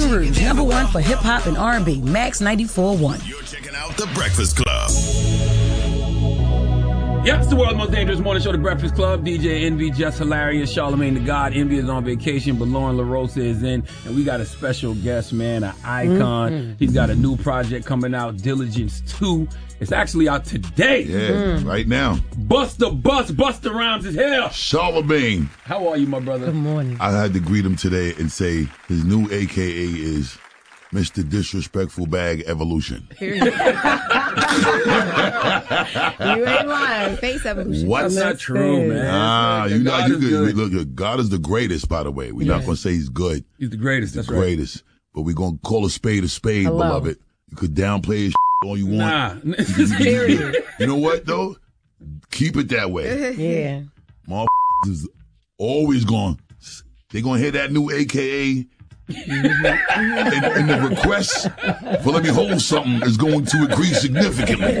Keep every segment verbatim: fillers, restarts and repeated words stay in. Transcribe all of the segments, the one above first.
Baton Rouge, number one for hip-hop and R and B, Max ninety-four point one. You're checking out The Breakfast Club. Yep, it's the world's most dangerous morning show, The Breakfast Club. D J Envy, just hilarious. Charlamagne the God. Envy is on vacation, but Lauren LaRosa is in. And we got a special guest, man, an icon. Mm-hmm. He's got a new project coming out, Diligence two. It's actually out today. Yeah, mm. right now. Busta Bus, Busta Rhymes is here. Charlamagne. How are you, my brother? Good morning. I had to greet him today and say his new A K A is Mister Disrespectful Bag Evolution. You ain't lying. Face evolution. What's not true, man? Ah, you know, you good. Look, God is the greatest, by the way. We're yes. not going to say he's good. He's the greatest, He's that's the right. greatest. But we're going to call a spade a spade, Hello. beloved. You could downplay his all you want. Nah. you, you know what, though? Keep it that way. Yeah. Motherfuckers is always going, they're going to hear that new A K A. and, and the request for let me hold something is going to increase significantly.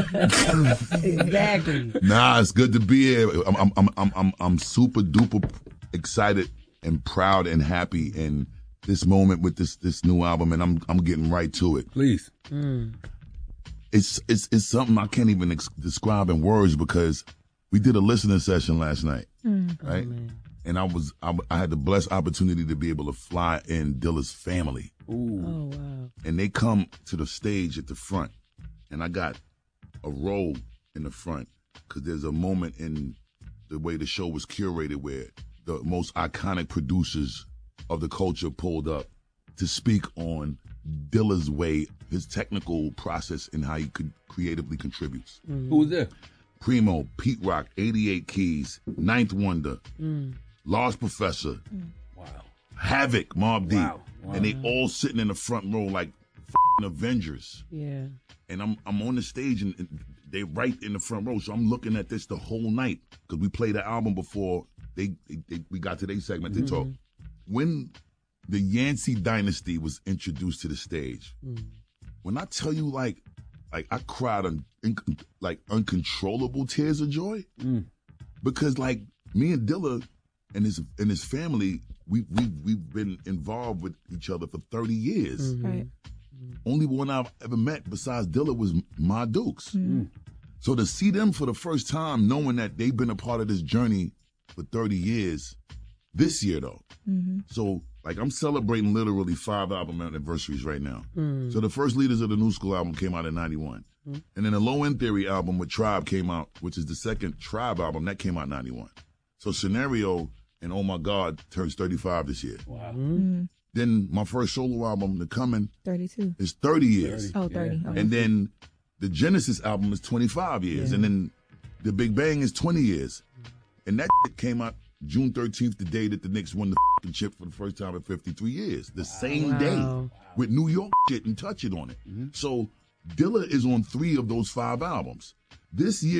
Exactly. Nah, it's good to be here. I'm, I'm, I'm, I'm, I'm, I'm super duper excited and proud and happy in this moment with this, this new album, and I'm, I'm getting right to it. Please. Mm. It's, it's, it's something I can't even ex- describe in words because we did a listening session last night, mm. right? Oh, and I was, I, I had the blessed opportunity to be able to fly in Dilla's family. Ooh. Oh, wow. And they come to the stage at the front, and I got a row in the front because there's a moment in the way the show was curated where the most iconic producers of the culture pulled up to speak on Dilla's way, his technical process, and how he could creatively contributes. Mm. Who was there? Primo, Pete Rock, eighty-eight Keys, Ninth Wonder, Mm. Large Professor, mm. wow. Havoc, Mobb Deep, wow. Wow. and they all sitting in the front row like f***ing Avengers. Yeah. And I'm I'm on the stage and, and they right in the front row, so I'm looking at this the whole night because we played the album before they, they, they we got to their segment. They Mm-hmm. talk when the Yancey dynasty was introduced to the stage. Mm. When I tell you, like, like I cried on in, like uncontrollable tears of joy mm. because like me and Dilla and his and his family, we we we've been involved with each other for thirty years. Mm-hmm. Right. Only one I've ever met besides Dilla was Ma Dukes. Mm. So to see them for the first time, knowing that they've been a part of this journey for thirty years, this year though. Mm-hmm. So like I'm celebrating literally five album anniversaries right now. Mm. So the first Leaders of the New School album came out in ninety-one. Mm. And then the Low End Theory album with Tribe came out, which is the second Tribe album, that came out in ninety-one. So Scenario and Oh My God turns thirty-five this year. Wow. Mm-hmm. Then my first solo album, The Coming, thirty-two. is thirty years. Oh, thirty. Yeah. Okay. And then the Genesis album is twenty-five years. Yeah. And then the Big Bang is twenty years. And that shit came out June thirteenth, the day that the Knicks won the f***ing chip for the first time in fifty-three years. The same Wow. day with New York shit and Touch It on it. Mm-hmm. So Dilla is on three of those five albums. This year,